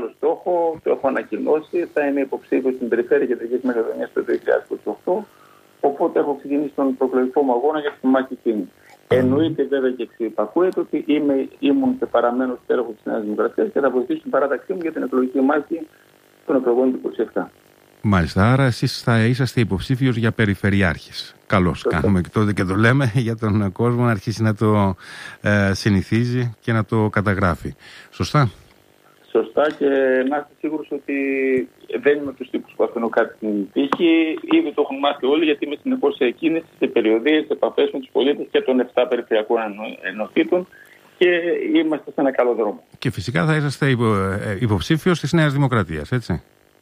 μεγάλο στόχο, το έχω ανακοινώσει. Θα είμαι υποψήφιος στην Περιφέρεια Κεντρικής Μακεδονίας το 2028. Οπότε έχω ξεκινήσει τον προεκλογικό μου αγώνα για τη μάχη εκείνη. Εννοείται βέβαια και εξυπακούεται ότι ήμουν και παραμένω στέλεχος της Νέας Δημοκρατίας και θα βοηθήσω την παράταξή μου για την εκλογική μάχη των εκλογών του 2027. Μάλιστα, άρα εσείς θα είσαστε υποψήφιος για περιφερειάρχης. Καλώς κάνουμε και τότε και το λέμε για τον κόσμο να αρχίσει να το συνηθίζει και να το καταγράφει. Σωστά. Σωστά, και να είστε σίγουροι ότι δεν είμαι τους τύπους που αφήνω κάτι στην τύχη. Ήδη το έχουν μάθει όλοι, γιατί είμαι συνεχώς σε κίνηση, σε περιοδίες, σε επαφές με τους πολίτες και των 7 περιφερειακών ενωτήτων και είμαστε σε ένα καλό δρόμο. Και φυσικά θα είσαστε υποψήφιος της Νέας Δημοκρατίας, έτσι.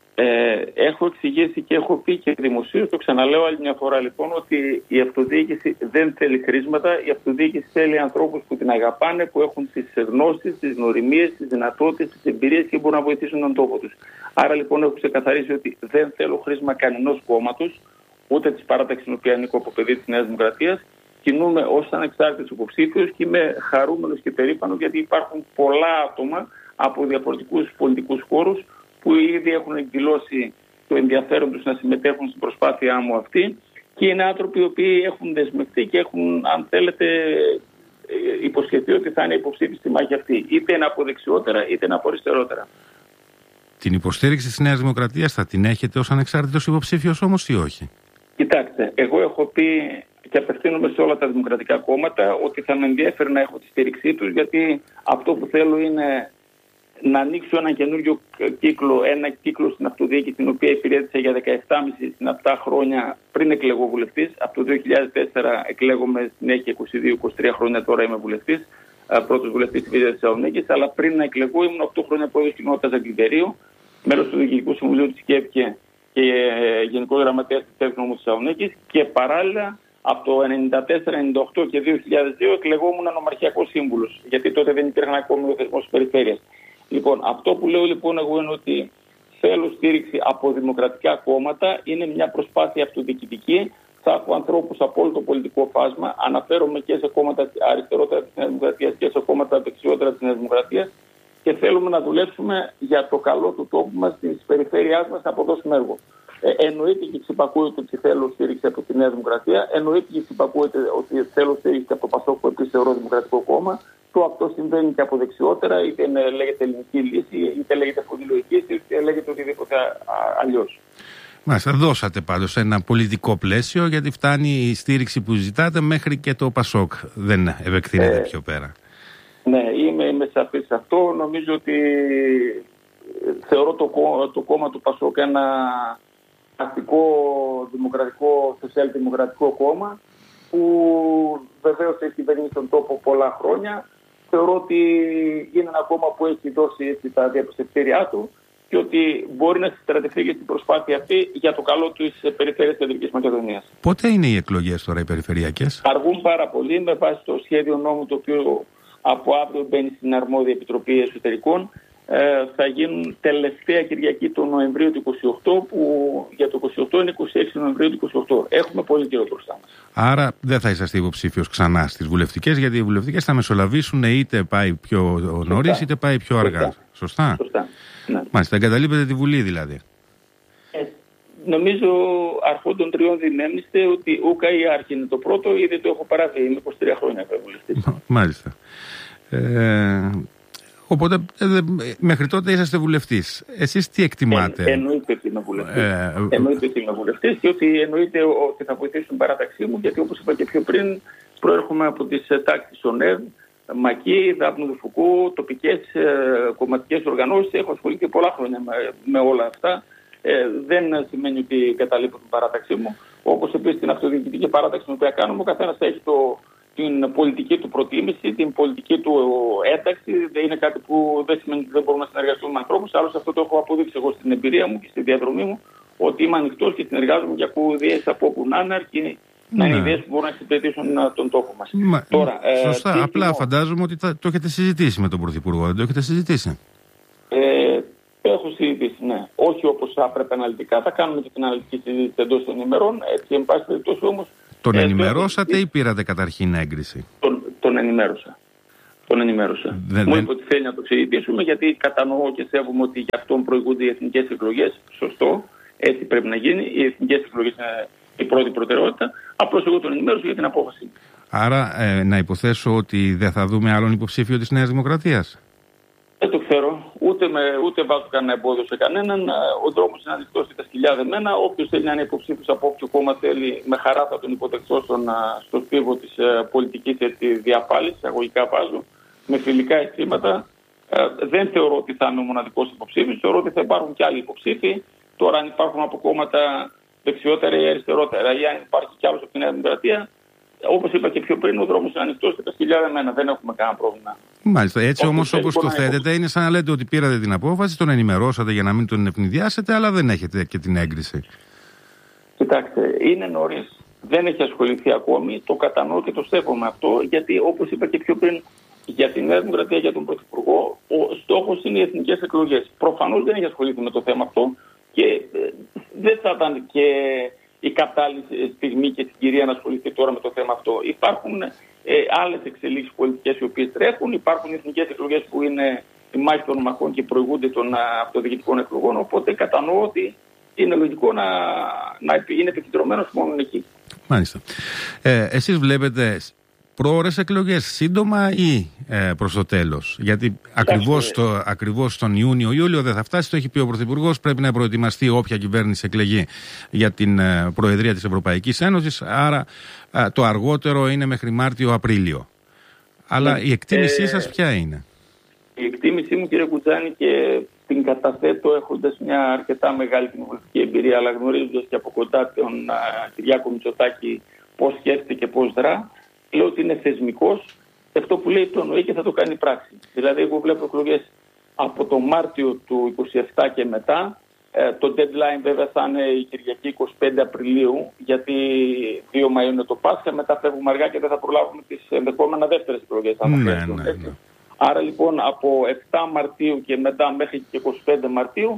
Έχω εξηγήσει και έχω πει και δημοσίως, το ξαναλέω άλλη μια φορά λοιπόν, ότι η αυτοδιοίκηση δεν θέλει χρήματα. Η αυτοδιοίκηση θέλει ανθρώπους που την αγαπάνε, που έχουν τις γνώσεις, τις γνωριμίες, τις δυνατότητες, τις εμπειρίες και μπορούν να βοηθήσουν τον τόπο τους. Άρα λοιπόν έχω ξεκαθαρίσει ότι δεν θέλω χρήσμα κανενός κόμματος, ούτε της παράταξης στην οποία ανήκω από παιδί της Νέας Δημοκρατίας. Κινούμαι ως ανεξάρτητος υποψήφιος και είμαι χαρούμενος και περήφανος, γιατί υπάρχουν πολλά άτομα από διαφορετικούς πολιτικούς χώρους που ήδη έχουν εκδηλώσει το ενδιαφέρον τους να συμμετέχουν στην προσπάθειά μου αυτή, και είναι άνθρωποι οι οποίοι έχουν δεσμευτεί και έχουν, αν θέλετε, υποσχεθεί ότι θα είναι υποψήφιοι στη μάχη αυτή. Είτε είναι από δεξιότερα είτε είναι από αριστερότερα. Την υποστήριξη της Νέας Δημοκρατίας θα την έχετε ως ανεξάρτητος υποψήφιος όμως ή όχι? Κοιτάξτε, εγώ έχω πει και απευθύνομαι σε όλα τα δημοκρατικά κόμματα ότι θα με ενδιαφέρει να έχω τη στήριξή τους, γιατί αυτό που θέλω είναι να ανοίξω ένα καινούριο κύκλο, ένα κύκλο στην αυτοδιοίκηση, την οποία υπηρέτησα για 17,5 στην 7 χρόνια πριν εκλεγώ βουλευτής. Από το 2004 εκλέγομαι, συνέχεια 22-23 χρόνια τώρα είμαι βουλευτής, πρώτος βουλευτής της Β' Θεσσαλονίκης, αλλά πριν να εκλεγώ ήμουν 8 χρόνια πρόεδρος κοινότητας Αγγλικερίου, μέλος του Διοικητικού Συμβουλίου της ΚΕΠΚΕ και Γενικός Γραμματέας της ΚΕΠΚΕ νομού Θεσσαλονίκης, και παράλληλα από το 1994, 1998 και 2002 εκλεγόμουν νομαρχιακός σύμβουλος, γιατί τότε δεν υπήρχαν ακόμη ο θεσμός της περιφέρειας. Λοιπόν, αυτό που λέω λοιπόν εγώ είναι ότι θέλω στήριξη από δημοκρατικά κόμματα. Είναι μια προσπάθεια αυτοδιοικητική. Θα έχω ανθρώπους από όλο το πολιτικό φάσμα. Αναφέρομαι και σε κόμματα αριστερότερα της Νέας Δημοκρατίας και σε κόμματα δεξιότερα της Νέας Δημοκρατίας. Και θέλουμε να δουλέψουμε για το καλό του τόπου μας, της περιφέρειάς μας, να αποδώσουμε έργο. Εννοείται και εξυπακούεται ότι θέλω στήριξη από τη Νέα Δημοκρατία. Εννοείται και εξυπακούεται ότι θέλω στήριξη από το ΠΑΣΟΚ, που επίσης θεωρώ δημοκρατικό κόμμα. Το αυτό συμβαίνει και από δεξιότερα, είτε λέγεται ελληνική λύση, είτε λέγεται φωτιλογική, είτε λέγεται οτιδήποτε αλλιώς. Μάλιστα, δώσατε πάντως ένα πολιτικό πλαίσιο, γιατί φτάνει η στήριξη που ζητάτε μέχρι και το ΠΑΣΟΚ. Δεν επεκτείνεται πιο πέρα. Ναι, είμαι σαφής σε αυτό. Νομίζω ότι θεωρώ το κόμμα του ΠΑΣΟΚ ένα αστικό, δημοκρατικό, σοσιαλδημοκρατικό κόμμα, που βεβαίως έχει κυβερνήσει τον τόπο πολλά χρόνια. Θεωρώ ότι είναι ένα κόμμα που έχει δώσει τα διαπιστευτήριά του και ότι μπορεί να συστρατευτεί και στην προσπάθεια αυτή για το καλό της περιφέρειας Κεντρικής Μακεδονίας. Πότε είναι οι εκλογές τώρα οι περιφερειακές? Αργούν πάρα πολύ, με βάση το σχέδιο νόμου, το οποίο από αύριο μπαίνει στην αρμόδια Επιτροπή Εσωτερικών. Θα γίνουν τελευταία Κυριακή του Νοεμβρίου του 28, που για το 28 είναι 26 Νοεμβρίου του 28. Έχουμε πολύ καιρό μπροστά μας. Άρα δεν θα είσαστε υποψήφιος ξανά στις βουλευτικές, γιατί οι βουλευτικές θα μεσολαβήσουν, είτε πάει πιο νωρίς είτε πάει πιο αργά. Σωστά. Ναι. Μάλιστα, εγκαταλείπετε τη Βουλή δηλαδή. Νομίζω αρχόντων τριών δυνέμιστε ότι ούκα ή άρχη είναι το πρώτο, ήδη το έχω παράδει. Είμαι 23 χρόνια βουλευτής. Μάλιστα. Οπότε μέχρι τότε είσαστε βουλευτής. Εσείς τι εκτιμάτε? Εννοείται ότι είμαι βουλευτής. Εννοείται ότι είμαι βουλευτής και ότι εννοείται ότι θα βοηθήσουν την παράταξή μου, γιατί όπως είπα και πιο πριν, προέρχομαι από τις τάξεις ΟΝΕΒ, ΜΑΚΙ, Δάπνου του Φουκού, τοπικές κομματικές οργανώσεις. Έχω ασχοληθεί πολλά χρόνια με όλα αυτά. Δεν σημαίνει ότι καταλείπω την παράταξή μου. Όπως επίσης την αυτοδιοικητική παράταξη την οποία κάνουμε, ο καθένας θα έχει την πολιτική του προτίμηση, την πολιτική του ένταξη. Δεν είναι κάτι που δεν σημαίνει ότι δεν μπορούμε να συνεργαστούμε με ανθρώπους. Άλλωστε, αυτό το έχω αποδείξει εγώ στην εμπειρία μου και στη διαδρομή μου, ότι είμαι ανοιχτός και συνεργάζομαι για ιδέες από όπου να είναι, αρκεί να είναι ιδέες που μπορούν να εξυπηρετήσουν τον τόπο μας. Τώρα, σωστά. Απλά φαντάζομαι ότι το έχετε συζητήσει με τον Πρωθυπουργό. Δεν το έχετε συζητήσει? Έχω συζητήσει, ναι. Όχι όπως θα έπρεπε αναλυτικά. Θα κάνουμε και την αναλυτική συζήτηση εντός των ημερών. Έτσι, εν πάση περιπτώσει όμως. Τον ενημερώσατε ή πήρατε καταρχήν έγκριση? Τον ενημέρωσα. Τον ενημέρωσα. Μου είπε ότι θέλει να το συζητήσουμε, γιατί κατανοώ και σέβομαι ότι για αυτόν προηγούνται οι εθνικές εκλογές. Σωστό. Έτσι πρέπει να γίνει. Οι εθνικές εκλογές είναι η πρώτη προτεραιότητα. Απλώς εγώ τον ενημέρωσα για την απόφαση. Άρα να υποθέσω ότι δεν θα δούμε άλλον υποψήφιο της Νέας Δημοκρατίας. Δεν το ξέρω. Ούτε βάζω κανένα εμπόδιο σε κανέναν. Ο δρόμος είναι ανοιχτός και τα σκυλιά δεμένα. Όποιος θέλει να είναι υποψήφιος από όποιο κόμμα θέλει, με χαρά θα τον υποδεχτώ στο στίβο της πολιτικής διαπάλης, αγωγικά βάζω, με φιλικά αισθήματα. Δεν θεωρώ ότι θα είμαι ο μοναδικός υποψήφιος. Θεωρώ ότι θα υπάρχουν και άλλοι υποψήφοι. Τώρα, αν υπάρχουν από κόμματα δεξιότερα ή αριστερότερα, ή αν υπάρχει κι άλλος από τη Νέα Δημοκρατία, όπως είπα και πιο πριν, ο δρόμος είναι ανοιχτός και τα σκυλιά δεμένα. Δεν έχουμε κανένα πρόβλημα. Μάλιστα. Έτσι όμως, όπως το θέτετε, είναι σαν να λέτε ότι πήρατε την απόφαση, τον ενημερώσατε για να μην τον ευνηδιάσετε, αλλά δεν έχετε και την έγκριση. Κοιτάξτε, είναι νωρίς. Δεν έχει ασχοληθεί ακόμη. Το κατανοώ και το σέβομαι αυτό, γιατί όπως είπα και πιο πριν, για τη Νέα Δημοκρατία, για τον Πρωθυπουργό, ο στόχος είναι οι εθνικές εκλογές. Προφανώς δεν έχει ασχοληθεί με το θέμα αυτό και δεν θα ήταν και η κατάλληλη στιγμή και συγκυρία να ασχοληθεί τώρα με το θέμα αυτό. Υπάρχουν άλλες εξελίξεις πολιτικές οι οποίες τρέχουν. Υπάρχουν εθνικές εκλογές που είναι η μάχη των ομαχών και προηγούνται των αυτοδιοικητικών εκλογών. Οπότε κατανοώ ότι είναι λογικό να είναι επικεντρωμένος μόνο εκεί. Μάλιστα. Εσείς βλέπετε πρόωρες εκλογές σύντομα ή προς το τέλος? Γιατί ακριβώς τον Ιούνιο-Ιούλιο δεν θα φτάσει, το έχει πει ο Πρωθυπουργός, πρέπει να προετοιμαστεί όποια κυβέρνηση εκλεγεί για την Προεδρία της Ευρωπαϊκής Ένωσης, άρα το αργότερο είναι μέχρι Μάρτιο-Απρίλιο. Αλλά η εκτίμησή σας ποια είναι? Η εκτίμησή μου, κύριε Κουτζάνη, και την καταθέτω έχοντας μια αρκετά μεγάλη κοινοβουλευτική εμπειρία, αλλά γνωρίζοντας και από κοντά τον Κυριάκο Μητσοτάκη πώς σκέφτεται και πώς δρά, λέω ότι είναι θεσμικός. Αυτό που λέει το εννοεί και θα το κάνει πράξη. Δηλαδή, εγώ βλέπω εκλογές από το Μάρτιο του 27 και μετά. Το deadline βέβαια θα είναι η Κυριακή 25 Απριλίου, γιατί 2 Μαΐου είναι το Πάσχα. Μετά φεύγουμε αργά και δεν θα προλάβουμε τις ενδεχόμενα δεύτερες εκλογές. Ναι. Άρα λοιπόν από 7 Μαρτίου και μετά μέχρι και 25 Μαρτίου,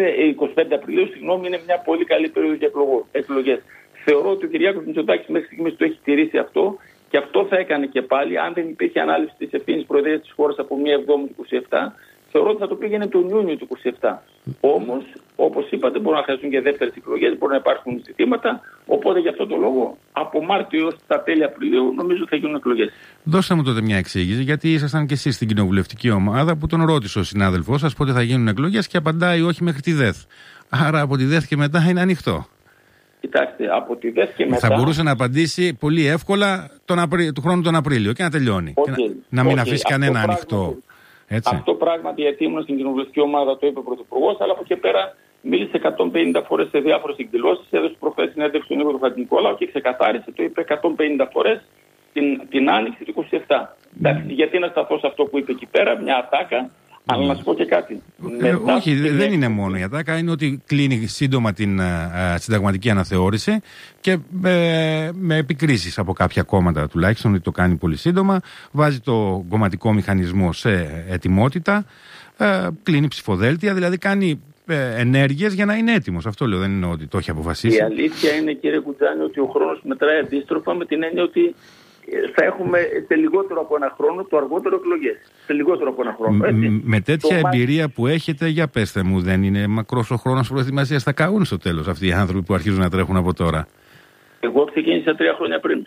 25 Απριλίου, είναι μια πολύ καλή περίοδο για εκλογές. Θεωρώ ότι ο Κυριάκος Μητσοτάκης μέχρι στιγμής το έχει τηρήσει αυτό. Και αυτό θα έκανε και πάλι, αν δεν υπήρχε ανάλυση της ευθύνης προεδρίας της χώρας από 1 Εβδόμου του 27, θεωρώ ότι θα το πήγαινε τον Ιούνιο του 27. Όμως, όπως είπατε, μπορούν να χρειαστούν και δεύτερες εκλογές, μπορούν να υπάρχουν ζητήματα. Οπότε, γι' αυτό το λόγο, από Μάρτιο έως τα τέλη Απριλίου, νομίζω θα γίνουν εκλογές. Δώστε μου τότε μια εξήγηση, γιατί ήσασταν και εσείς στην κοινοβουλευτική ομάδα που τον ρώτησε ο συνάδελφός σας πότε θα γίνουν εκλογές και απαντάει όχι μέχρι τη ΔΕΘ. Άρα από τη ΔΕΘ και μετά είναι ανοιχτό. Κοιτάξτε, από τη ΔΕΘ και μετά. Θα μπορούσε να απαντήσει πολύ εύκολα του χρόνου τον Απρίλιο και να τελειώνει. Και να μην αφήσει κανένα ανοιχτό. Έτσι. Αυτό πράγματι, γιατί ήμουν στην κοινοβουλευτική ομάδα, το είπε ο Πρωθυπουργός, αλλά από εκεί πέρα μίλησε 150 φορές σε διάφορες εκδηλώσεις. Έδωσε προχθές συνέντευξη στον Νίκο Χατζηνικόλαου και ξεκαθάρισε, το είπε 150 φορές την άνοιξη του 27. Γιατί να σταθώ σε αυτό που είπε εκεί πέρα, μια ατάκα. Αλλά να σου πω και κάτι. Όχι, δεν είναι μόνο η ατάκα. Είναι ότι κλείνει σύντομα την συνταγματική αναθεώρηση και με επικρίσεις από κάποια κόμματα τουλάχιστον ότι το κάνει πολύ σύντομα. Βάζει το κομματικό μηχανισμό σε ετοιμότητα. Κλείνει ψηφοδέλτια, δηλαδή κάνει ενέργειες για να είναι έτοιμος. Αυτό λέω, δεν είναι ότι το έχει αποφασίσει. Η αλήθεια είναι, κύριε Κουτζάνη, ότι ο χρόνος μετράει αντίστροφα, με την έννοια ότι θα έχουμε σε λιγότερο από ένα χρόνο το αργότερο εκλογές. Σε λιγότερο από ένα χρόνο. Με τέτοια εμπειρία που έχετε, για πέστε μου, δεν είναι μακρός ο χρόνος προετοιμασίας? Θα καούν στο τέλος αυτοί οι άνθρωποι που αρχίζουν να τρέχουν από τώρα. Εγώ ξεκίνησα 3 χρόνια πριν.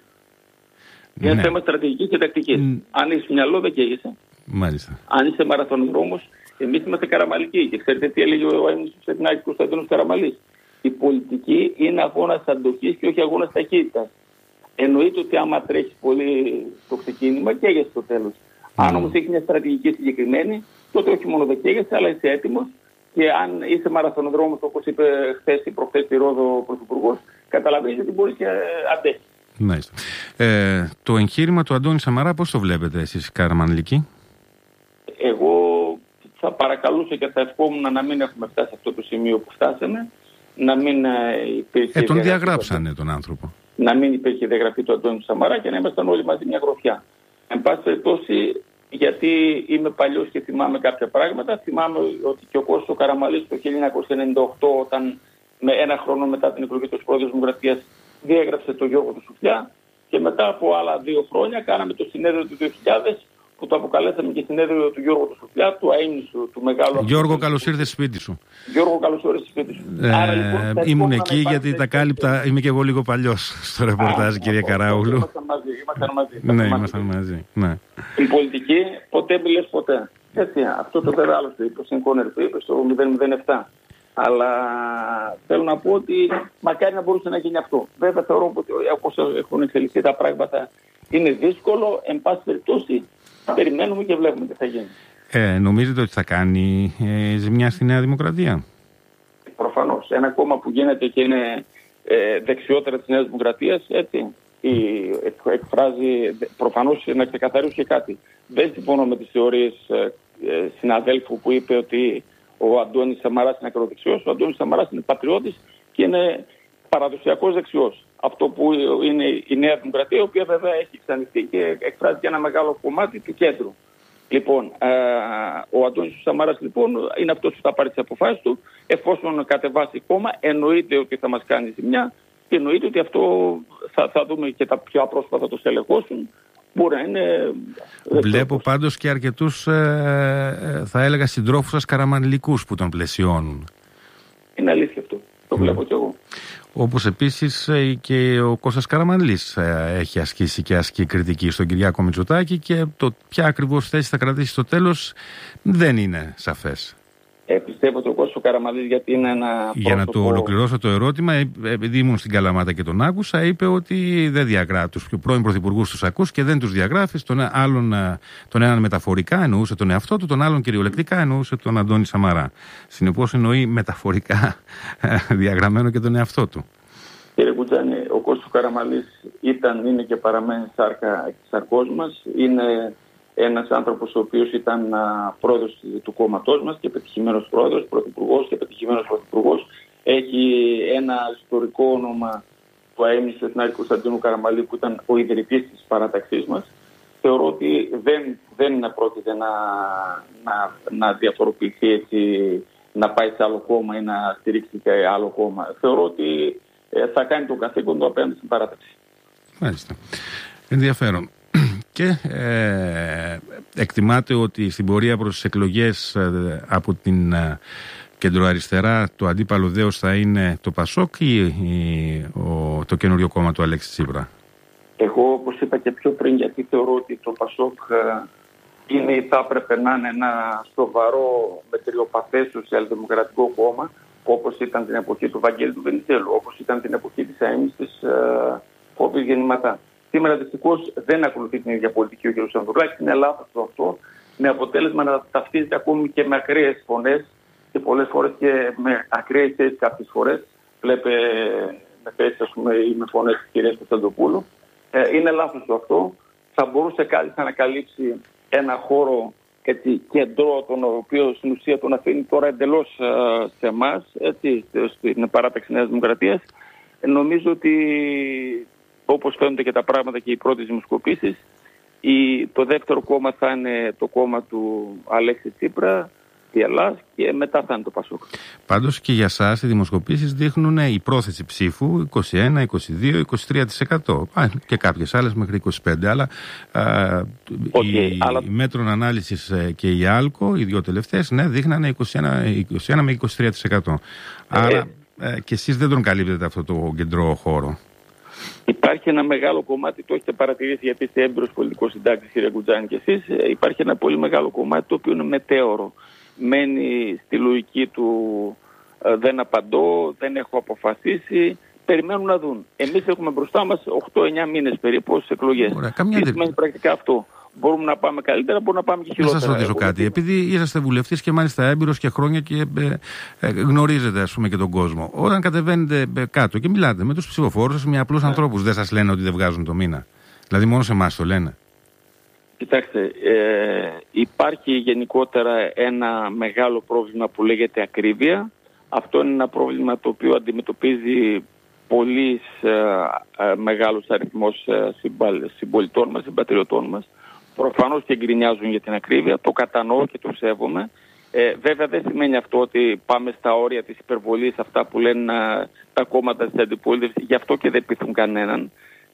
Είναι θέμα στρατηγικής και τακτικής. Αν έχεις μυαλό, δεν καίγεσαι. Μάλιστα. Αν είσαι μαραθωνοδρόμος, εμείς είμαστε καραμαλικοί. Και ξέρετε τι έλεγε ο Αίμνης Ψετινάκης Κωνσταντίνος Καραμαλής? Η πολιτική είναι αγώνας αντοχής και όχι αγώνας ταχύτητας. Εννοείται ότι άμα τρέχεις πολύ στο ξεκίνημα, καίγεσαι στο τέλος. Αν όμως έχεις μια στρατηγική συγκεκριμένη, τότε όχι μόνο δεν καίγεσαι, αλλά είσαι έτοιμος. Και αν είσαι μαραθωνοδρόμος, όπως είπε χθες ή προχθές στη Ρόδο ο Πρωθυπουργός, καταλαβαίνεις ότι μπορείς και αντέχεις. Μάλιστα. Το εγχείρημα του Αντώνη Σαμαρά, πώς το βλέπετε εσείς, Καραμανλικοί? Εγώ θα παρακαλούσα και θα ευχόμουν να μην έχουμε φτάσει σε αυτό το σημείο που φτάσαμε. Να μην υπήρχε. Τον διαγράψανε τον άνθρωπο. Να μην υπήρχε διαγραφή του Αντώνη Σαμαρά και να ήμασταν όλοι μαζί μια γροθιά. Εν πάση περιπτώσει, γιατί είμαι παλιός και θυμάμαι κάποια πράγματα, θυμάμαι ότι και ο Κώστας Καραμαλής το 1998, όταν με 1 χρόνο μετά την εκλογή του Πρόεδρου της Δημοκρατίας διέγραψε το Γιώργο του Σουφλιά, και μετά από άλλα 2 χρόνια κάναμε το συνέδριο του 2000, που το αποκαλέσαμε και συνέδριο του Γιώργου του Σουφλιά, του αείμνησου, του μεγάλου. Γιώργο, καλώς ήρθες σπίτι σου. Γιώργο, καλώς ήρθες σπίτι σου. Άρα, λοιπόν, ήμουν εκεί γιατί τα κάλυπτα. Είμαι και εγώ λίγο παλιός στο ρεπορτάζ, κύριε Καράουλου. Ήμασταν μαζί. Ήμασταν μαζί. Ναι. Στην πολιτική, ποτέ μη λες ποτέ. Έτσι, αυτό το βέβαια άλλο το είπε, ο Σινκόνερ το είπε στο 007. Αλλά θέλω να πω ότι μακάρι να μπορούσε να γίνει αυτό. Βέβαια θεωρώ ότι όπως έχουν εξελιχθεί τα πράγματα είναι δύσκολο. Εν πάση περιπτώσει περιμένουμε και βλέπουμε τι θα γίνει. Νομίζετε ότι θα κάνει ζημιά στη Νέα Δημοκρατία? Προφανώς. Ένα κόμμα που γίνεται και είναι δεξιότερα της Νέας Δημοκρατίας, έτσι, εκφράζει προφανώς να ξεκαθαρίσει και κάτι. Δεν συμφωνώ με τις θεωρίες συναδέλφου που είπε ότι ο Αντώνης Σαμαράς είναι ακροδεξιός. Ο Αντώνης Σαμαράς είναι πατριώτης και είναι παραδοσιακός δεξιός. Αυτό που είναι η Νέα Δημοκρατία, η οποία βέβαια έχει εξανοιχτεί και εκφράζει και ένα μεγάλο κομμάτι του κέντρου. Λοιπόν, ο Αντώνης Σαμαράς λοιπόν είναι αυτός που θα πάρει τις αποφάσεις του. Εφόσον κατεβάσει κόμμα, εννοείται ότι θα μας κάνει ζημιά και εννοείται ότι αυτό θα δούμε και τα πιο απρόσωπα θα το στελεχώσουν. Μπορεί να είναι. Βλέπω πάντως και αρκετούς, θα έλεγα, συντρόφους σας καραμανλικούς που τον πλαισιώνουν. Είναι αλήθεια αυτό. Το βλέπω κι εγώ. Όπως επίσης και ο Κώστας Καραμανλής έχει ασκήσει και ασκεί κριτική στον Κυριάκο Μητσοτάκη και το ποια ακριβώς θέση θα κρατήσει στο τέλος δεν είναι σαφές. Πιστεύω ότι ο Κώστας Καραμανλής, γιατί είναι ένα πρόσωπο... Για να το ολοκληρώσω το ερώτημα, επειδή ήμουν στην Καλαμάτα και τον άκουσα, είπε ότι δεν διαγράφει τους πρώην πρωθυπουργούς τους ακούς και δεν τους διαγράφει. Τον έναν μεταφορικά εννοούσε τον εαυτό του, τον άλλον κυριολεκτικά εννοούσε τον Αντώνη Σαμαρά. Συνεπώς εννοεί μεταφορικά διαγραμμένο και τον εαυτό του. Κύριε Κουτζάνη, ο Κώστας Καραμανλής είναι και παραμένει σάρκα της σαρκός μας. Είναι ένας άνθρωπος ο οποίος ήταν πρόεδρος του κόμματός μας και πετυχημένος πρόεδρος, πρωθυπουργός και πετυχημένος πρωθυπουργός. Έχει ένα ιστορικό όνομα που αείμνησε την Άρη Κωνσταντίνου Καραμανλή, που ήταν ο ιδρυτής της παράταξής μας. Θεωρώ ότι δεν πρόκειται να διαφοροποιηθεί έτσι, να πάει σε άλλο κόμμα ή να στηρίξει και άλλο κόμμα. Θεωρώ ότι θα κάνει το καθήκον του απέναντι στην παράταξη. Μάλιστα. Ενδιαφέρον. Και εκτιμάται ότι στην πορεία προς τις εκλογές από την κεντροαριστερά το αντίπαλο δέος θα είναι το ΠΑΣΟΚ ή το καινούριο κόμμα του Αλέξη Τσίπρα? Εγώ, όπως είπα και πιο πριν, γιατί θεωρώ ότι το ΠΑΣΟΚ θα έπρεπε να είναι ένα σοβαρό μετριοπαθές σοσιαλδημοκρατικό κόμμα, όπως ήταν την εποχή του Βαγγέλη του Βενιζέλου, όπως ήταν την εποχή της αείμνησης Φόβης Γεννηματά. Σήμερα δυστυχώς δεν ακολουθεί την ίδια πολιτική ο κ. Σανδουλάκης. Είναι λάθος αυτό, με αποτέλεσμα να ταυτίζεται ακόμη και με ακραίες φωνές και πολλές φορές και με ακραίες θέσεις κάποιες φορές. Βλέπε με θέσεις, ας πούμε, ή με φωνές της κυρίας Κωνσταντοπούλου. Είναι λάθος αυτό. Θα μπορούσε κάλλιστα να καλύψει ένα χώρο κεντρό, τον οποίο στην ουσία τον αφήνει τώρα εντελώς σε εμάς, στην παράταξη Νέας Δημοκρατίας. Νομίζω ότι, όπως φαίνονται και τα πράγματα και οι πρώτες δημοσκοπήσεις, το δεύτερο κόμμα θα είναι το κόμμα του Αλέξη Τσίπρα, η Ελλάδα, και μετά θα είναι το ΠΑΣΟΚ. Πάντως και για σας οι δημοσκοπήσεις δείχνουν η πρόθεση ψήφου 21, 22, 23%. Και κάποιες άλλες μέχρι 25%. Αλλά η Μέτρων Ανάλυσης και η ΑΛΚΟ, οι δύο τελευταίες, δείχνανε 21 με 23%. Άρα και εσείς δεν τον καλύπτετε αυτό το κεντρό χώρο. Υπάρχει ένα μεγάλο κομμάτι, το έχετε παρατηρήσει γιατί είστε έμπειρος πολιτικός συντάκτης, κύριε Κουτζάνη, και εσείς. Υπάρχει ένα πολύ μεγάλο κομμάτι το οποίο είναι μετέωρο. Μένει στη λογική του δεν απαντώ, δεν έχω αποφασίσει, περιμένουν να δουν. Εμείς έχουμε μπροστά μας 8-9 μήνες περίπου στις εκλογές. Τι σημαίνει πρακτικά αυτό? Μπορούμε να πάμε καλύτερα, μπορούμε να πάμε και χειρότερα. Να σας ρωτήσω κάτι. Επειδή είσαστε βουλευτής και μάλιστα έμπειρος και χρόνια και γνωρίζετε, ας πούμε, και τον κόσμο, όταν κατεβαίνετε κάτω και μιλάτε με τους ψηφοφόρους σας, με απλούς ανθρώπους, δεν σας λένε ότι δεν βγάζουν το μήνα? Δηλαδή, μόνο σε εμάς το λένε? Κοιτάξτε, υπάρχει γενικότερα ένα μεγάλο πρόβλημα που λέγεται ακρίβεια. Αυτό είναι ένα πρόβλημα το οποίο αντιμετωπίζει πολύ μεγάλος αριθμός συμπολιτών μας, συμπατριωτών μας. Προφανώς και γκρινιάζουν για την ακρίβεια, το κατανοώ και το σέβομαι. Βέβαια δεν σημαίνει αυτό ότι πάμε στα όρια της υπερβολής, αυτά που λένε τα κόμματα της αντιπολίτευσης, γι' αυτό και δεν πείθουν κανέναν.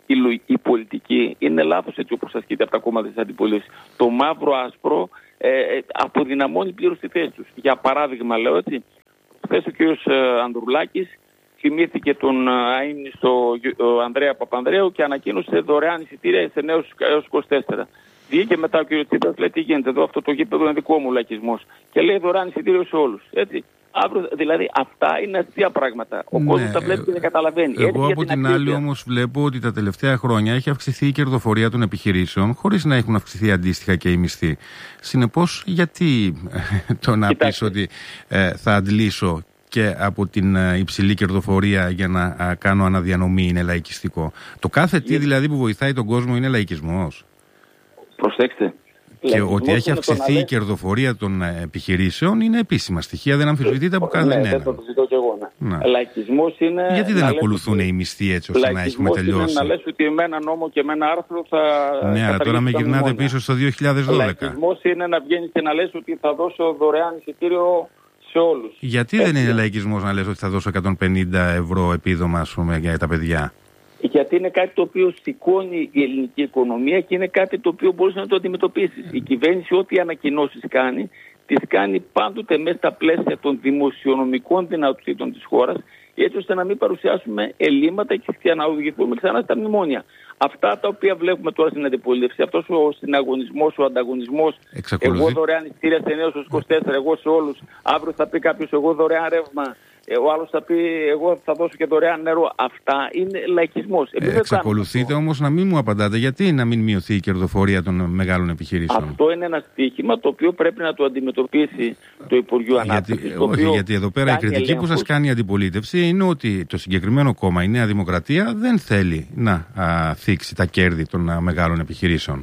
η πολιτική είναι λάθος έτσι όπως ασκείται από τα κόμματα της αντιπολίτευσης. Το μαύρο-άσπρο αποδυναμώνει πλήρως τη θέση τους. Για παράδειγμα, λέω έτσι, χθες ο κ. Ανδρουλάκης θυμήθηκε τον αείμνηστο Ανδρέα Παπανδρέου και ανακοίνωσε δωρεάν εισιτήρια σε νέους έως 24. Βγήκε μετά ο κ. Τσίπρας, λέει τι γίνεται εδώ, αυτό το γήπεδο είναι δικό μου λαϊκισμός. Και λέει δωρεάν εισιτήριο σε όλους. Έτσι. Δηλαδή αυτά είναι αστεία πράγματα. Ο κόσμος τα βλέπει και δεν καταλαβαίνει. Εγώ από την άλλη όμως βλέπω ότι τα τελευταία χρόνια έχει αυξηθεί η κερδοφορία των επιχειρήσεων χωρίς να έχουν αυξηθεί αντίστοιχα και οι μισθοί. Συνεπώς, γιατί το να πεις ότι θα αντλήσω και από την υψηλή κερδοφορία για να κάνω αναδιανομή είναι λαϊκιστικό? Το κάθε τι δηλαδή που βοηθάει τον κόσμο είναι λαϊκισμός. Προσέξτε. Και ότι έχει αυξηθεί η κερδοφορία των επιχειρήσεων είναι επίσημα στοιχεία, δεν αμφισβητείται από κανέναν. Ναι, δεν το ζητώ κι εγώ. Λαϊκισμός είναι. Γιατί δεν ακολουθούν οι μισθοί έτσι ώστε να έχουμε τελειώσει? Είναι να λες ότι με ένα νόμο και με ένα άρθρο θα. Ναι, αλλά τώρα με γυρνάτε πίσω στο 2012. Λαϊκισμός είναι να βγαίνεις και να λες ότι θα δώσω δωρεάν εισιτήριο σε όλους. Γιατί δεν είναι λαϊκισμός να λες ότι θα δώσω 150 ευρώ επίδομα, ας πούμε, για τα παιδιά? Γιατί είναι κάτι το οποίο σηκώνει η ελληνική οικονομία και είναι κάτι το οποίο μπορείς να το αντιμετωπίσεις. Η κυβέρνηση ό,τι ανακοινώσεις κάνει, τις κάνει πάντοτε μέσα στα πλαίσια των δημοσιονομικών δυνατοτήτων της χώρας, έτσι ώστε να μην παρουσιάσουμε ελλείμματα και να οδηγηθούμε ξανά στα μνημόνια. Αυτά τα οποία βλέπουμε τώρα στην αντιπολίτευση, αυτός ο συναγωνισμός, ο ανταγωνισμός, εγώ δωρεάν εισιτήρια σε νέους ως 24, εγώ σε όλους, αύριο θα πει κάποιος εγώ δωρεάν ρεύμα. Ο άλλος θα πει εγώ θα δώσω και δωρεάν νερό. Αυτά είναι λαϊκισμός. Εξακολουθείτε όμως να μην μου απαντάτε γιατί να μην μειωθεί η κερδοφορία των μεγάλων επιχειρήσεων. Αυτό είναι ένα στοίχημα το οποίο πρέπει να το αντιμετωπίσει το Υπουργείο Ανάπτυξης. Γιατί εδώ πέρα η κριτική που σας κάνει η αντιπολίτευση είναι ότι το συγκεκριμένο κόμμα, η Νέα Δημοκρατία, δεν θέλει να θίξει τα κέρδη των μεγάλων επιχειρήσεων.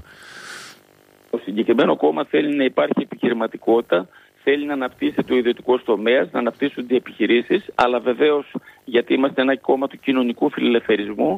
Το συγκεκριμένο κόμμα θέλει να υπάρχει επιχειρηματικότητα. Θέλει να αναπτύσσει το ιδιωτικό τομέα, να αναπτύσσονται οι επιχειρήσεις, αλλά βεβαίως γιατί είμαστε ένα κόμμα του κοινωνικού φιλελευθερισμού,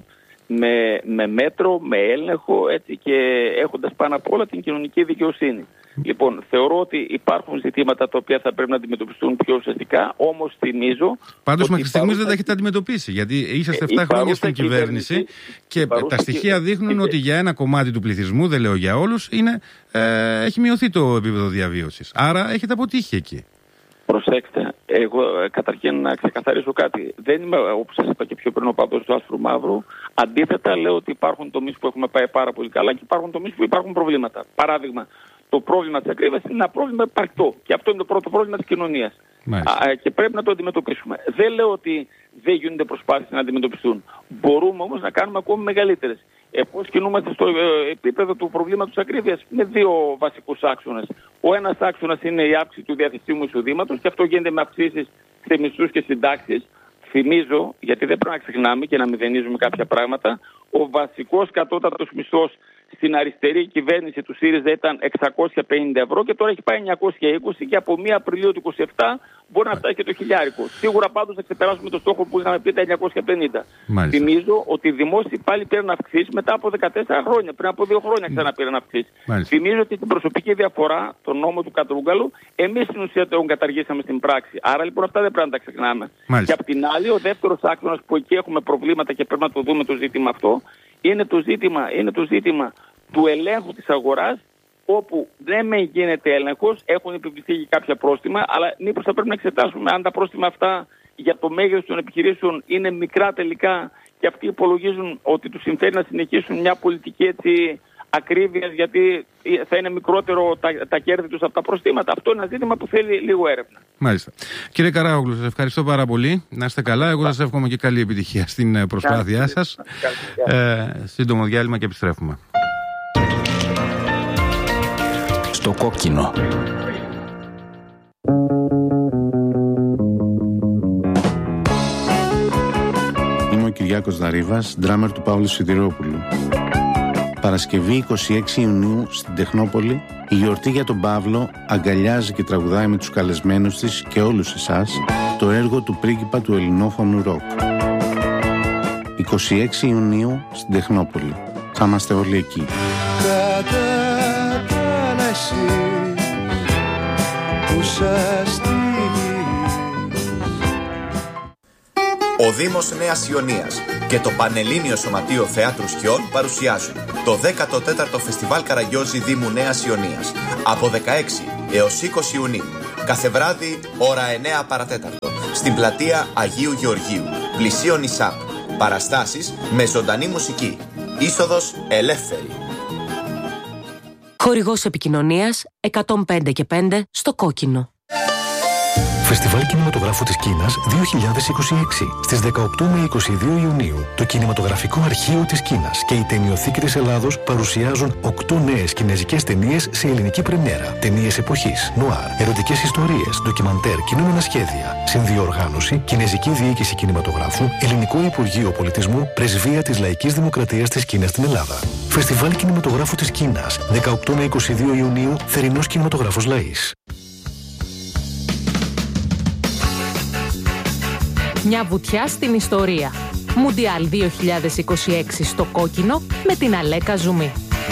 με μέτρο, με έλεγχο έτσι, και έχοντας πάνω απ' όλα την κοινωνική δικαιοσύνη. Λοιπόν, θεωρώ ότι υπάρχουν ζητήματα τα οποία θα πρέπει να αντιμετωπιστούν πιο ουσιαστικά, όμως θυμίζω. Πάντως μέχρι στιγμής δεν τα έχετε αντιμετωπίσει, γιατί είσαστε 7 χρόνια στην κυβέρνηση και τα στοιχεία δείχνουν ότι για ένα κομμάτι του πληθυσμού, δεν λέω για όλους, έχει μειωθεί το επίπεδο διαβίωσης. Άρα έχετε αποτύχει εκεί. Προσέξτε, εγώ καταρχήν να ξεκαθαρίσω κάτι. Δεν είμαι, όπως σας είπα και πιο πριν, ο παδός του άσπρου μαύρου. Αντίθετα, λέω ότι υπάρχουν τομείς που έχουμε πάει πάρα πολύ καλά και υπάρχουν τομείς που υπάρχουν προβλήματα. Παράδειγμα, το πρόβλημα της ακρίβειας είναι ένα πρόβλημα υπαρκτό. Και αυτό είναι το πρώτο πρόβλημα της κοινωνίας. Και πρέπει να το αντιμετωπίσουμε. Δεν λέω ότι δεν γίνονται προσπάθειες να αντιμετωπιστούν. Μπορούμε όμως να κάνουμε ακόμη μεγαλύτερες. Πώς κινούμαστε στο επίπεδο του προβλήματος της ακρίβειας με δύο βασικούς άξονες. Ο ένας άξονας είναι η αύξηση του διαθεσίμου εισοδήματος και αυτό γίνεται με αυξήσεις σε μισθούς και συντάξεις. Θυμίζω, γιατί δεν πρέπει να ξεχνάμε και να μηδενίζουμε κάποια πράγματα, ο βασικός κατώτατος μισθός στην αριστερή κυβέρνηση του ΣΥΡΙΖΑ ήταν 650 ευρώ και τώρα έχει πάει 920 και από 1 Απριλίου του 2027 μπορεί να φτάσει και το χιλιάρικο. Σίγουρα πάντως θα ξεπεράσουμε το στόχο που είχαμε πει τα 950. Μάλιστα. Θυμίζω ότι οι δημόσιοι πάλι πήραν αυξήσεις μετά από 14 χρόνια. Πριν από 2 χρόνια ξαναπήραν αυξήσεις. Θυμίζω ότι την προσωπική διαφορά, τον νόμο του Κατρούγκαλου, εμείς στην ουσία τον καταργήσαμε στην πράξη. Άρα λοιπόν αυτά δεν πρέπει να τα ξεχνάμε. Μάλιστα. Και απ' την άλλη, ο δεύτερος άξονας που εκεί έχουμε προβλήματα και πρέπει να το δούμε το ζήτημα αυτό, είναι το ζήτημα του ελέγχου της αγοράς, όπου δεν με γίνεται έλεγχος, έχουν επιβληθεί και κάποια πρόστιμα, αλλά μήπως θα πρέπει να εξετάσουμε αν τα πρόστιμα αυτά για το μέγεθος των επιχειρήσεων είναι μικρά τελικά και αυτοί υπολογίζουν ότι τους συμφέρει να συνεχίσουν μια πολιτική έτσι ακρίβειας, γιατί θα είναι μικρότερο τα κέρδη τους από τα προστήματα. Αυτό είναι ένα ζήτημα που θέλει λίγο έρευνα. Μάλιστα. Κύριε Καράογλου, σας ευχαριστώ πάρα πολύ. Να είστε καλά. Εγώ σας εύχομαι και καλή επιτυχία στην προσπάθειά σας. Σύντομο διάλειμμα και επιστρέφουμε. Στο κόκκινο. Είμαι ο Κυριάκος Δαρίβας, ντράμερ του Παύλου Σιδηρόπουλου. Παρασκευή 26 Ιουνίου στην Τεχνόπολη, η γιορτή για τον Παύλο αγκαλιάζει και τραγουδάει με τους καλεσμένους της και όλους εσάς το έργο του πρίγκιπα του ελληνόφωνου ροκ. 26 Ιουνίου στην Τεχνόπολη. Θα είμαστε όλοι εκεί. Ο Δήμος Νέας Ιωνίας και το Πανελλήνιο Σωματείο Θεάτρου Σκιών παρουσιάζουν το 14ο Φεστιβάλ Καραγιόζη Δήμου Νέας Ιωνίας από 16 έως 20 Ιουνίου. Κάθε βράδυ, ώρα 9 παρατέταρτο, στην πλατεία Αγίου Γεωργίου, πλησίον ΙΣΑΠ. Παραστάσεις με ζωντανή μουσική. Είσοδος ελεύθερη. Χορηγός επικοινωνίας 105 και 5 στο Κόκκινο. Φεστιβάλ Κινηματογράφου της Κίνας 2026. Στις 18 με 22 Ιουνίου, το Κινηματογραφικό Αρχείο της Κίνας και η Ταινιοθήκη της Ελλάδος παρουσιάζουν 8 νέες κινέζικες ταινίες σε ελληνική πρεμιέρα. Ταινίες εποχής, νουάρ, ερωτικές ιστορίες, ντοκιμαντέρ, κινούμενα σχέδια. Συνδιοργάνωση, Κινέζικη Διοίκηση Κινηματογράφου, Ελληνικό Υπουργείο Πολιτισμού, Πρεσβεία της Λαϊκής Δημοκρατίας της Κίνας στην Ελλάδα. Φεστιβάλ Κινηματογράφου της Κίνας 18 με 22 Ιουνίου, Θερινός Κινηματογράφος Λαΐς. Μια βουτιά στην ιστορία. Μουντιάλ 2026 στο Κόκκινο με την Αλέκα Ζουμί.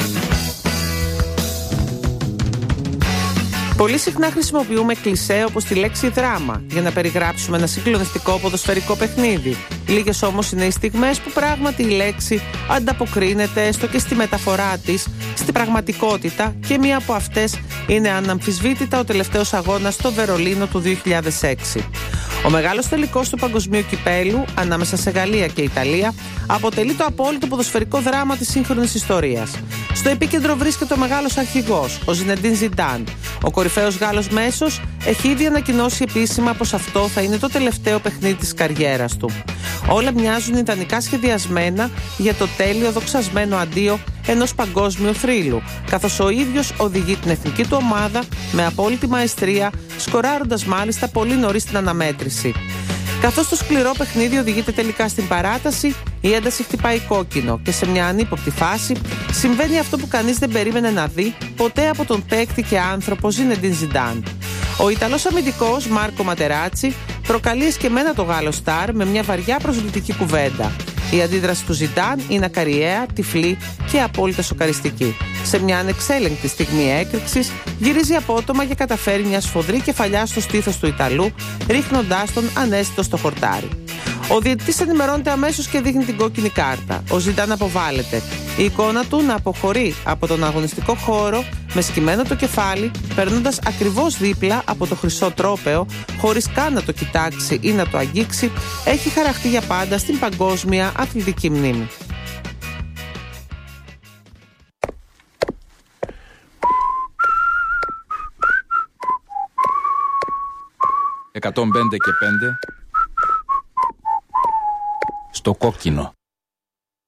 Πολύ συχνά χρησιμοποιούμε κλισέ όπως τη λέξη δράμα για να περιγράψουμε ένα συγκλονιστικό ποδοσφαιρικό παιχνίδι. Λίγες όμως είναι οι στιγμές που πράγματι η λέξη ανταποκρίνεται έστω και στη μεταφορά της, στην πραγματικότητα, και μία από αυτές είναι αναμφισβήτητα ο τελευταίος αγώνας στο Βερολίνο του 2006. Ο μεγάλος τελικός του παγκοσμίου κυπέλου ανάμεσα σε Γαλλία και Ιταλία αποτελεί το απόλυτο ποδοσφαιρικό δράμα της σύγχρονης ιστορίας. Στο επίκεντρο βρίσκεται ο μεγάλος αρχηγός, ο Ζινεντίν Ζιντάν. Ο κορυφαίος Γάλλος μέσος έχει ήδη ανακοινώσει επίσημα πως αυτό θα είναι το τελευταίο παιχνίδι της καριέρας του. Όλα μοιάζουν ιδανικά σχεδιασμένα για το τέλειο δοξασμένο αντίο ενός παγκόσμιου θρύλου, καθώς ο ίδιος οδηγεί την εθνική του ομάδα με απόλυτη μαεστρία, σκοράροντας μάλιστα πολύ νωρίς την αναμέτρηση. Καθώς το σκληρό παιχνίδι οδηγείται τελικά στην παράταση, η ένταση χτυπάει κόκκινο και σε μια ανύποπτη φάση συμβαίνει αυτό που κανείς δεν περίμενε να δει ποτέ από τον παίκτη και άνθρωπο Ζινεντίν Ζιντάν. Ο Ιταλός αμυντικός Μάρκο Ματεράτσι προκαλεί εσκεμμένα το Γάλλο στάρ με μια βαριά προσβλητική κουβέντα. Η αντίδραση του Ζιντάν είναι ακαριαία, τυφλή και απόλυτα σοκαριστική. Σε μια ανεξέλεγκτη στιγμή έκρηξης, γυρίζει απότομα και καταφέρει μια σφοδρή κεφαλιά στο στήθος του Ιταλού, ρίχνοντάς τον ανέστητο στο χορτάρι. Ο διαιτητής ενημερώνεται αμέσως και δείχνει την κόκκινη κάρτα. Ο Ζιντάν αποβάλλεται. Η εικόνα του να αποχωρεί από τον αγωνιστικό χώρο με σκυμμένο το κεφάλι, περνώντας ακριβώς δίπλα από το χρυσό τρόπαιο, χωρίς καν να το κοιτάξει ή να το αγγίξει, έχει χαραχτεί για πάντα στην παγκόσμια αθλητική μνήμη. «105 και 5» στο Κόκκινο.